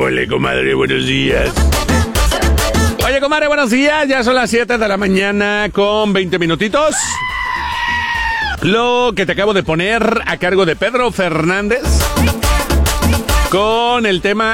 Hola, comadre, buenos días. Oye, comadre, buenos días. Ya son las 7 de la mañana con 20 minutitos. Lo que te acabo de poner a cargo de Pedro Fernández con el tema